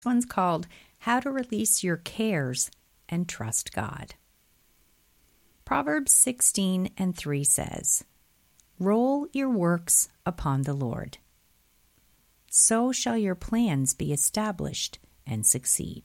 one's called How to Release Your Cares and Trust God. Proverbs 16:3 says, "Roll your works upon the Lord. So shall your plans be established and succeed."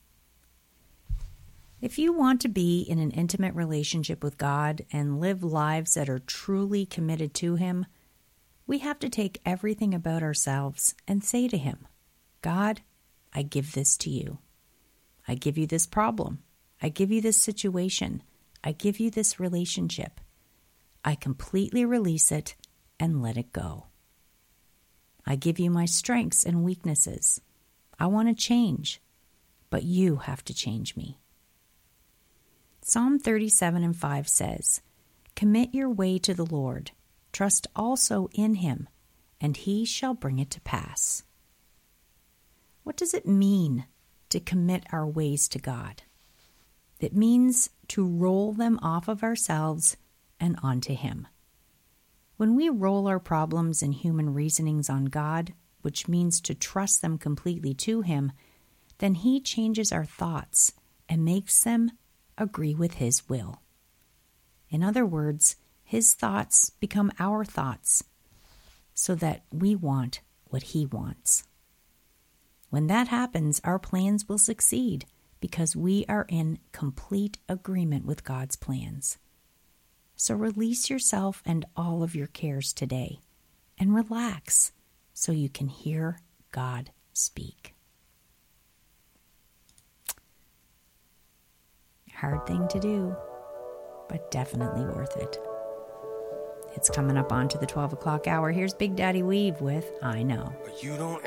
If you want to be in an intimate relationship with God and live lives that are truly committed to Him, we have to take everything about ourselves and say to Him, "God, I give this to you. I give you this problem. I give you this situation. I give you this relationship. I completely release it and let it go. I give you my strengths and weaknesses. I want to change, but you have to change me." Psalm 37:5 says, "Commit your way to the Lord. Trust also in Him, and He shall bring it to pass." What does it mean to commit our ways to God? It means to roll them off of ourselves and onto Him. When we roll our problems and human reasonings on God, which means to trust them completely to Him, then He changes our thoughts and makes them agree with His will. In other words, His thoughts become our thoughts so that we want what He wants. When that happens, our plans will succeed because we are in complete agreement with God's plans. So release yourself and all of your cares today and relax so you can hear God speak. Hard thing to do, but definitely worth it. It's coming up onto the 12 o'clock hour. Here's Big Daddy Weave with I Know. You don't